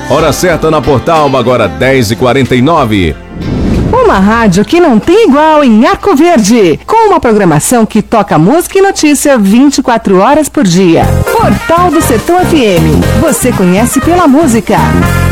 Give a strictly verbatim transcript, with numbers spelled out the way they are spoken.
Hora certa na Portal, agora dez e quarenta e nove. Uma rádio que não tem igual em Arco Verde, com uma programação que toca música e notícia vinte e quatro horas por dia. Portal do Sertão F M, você conhece pela música.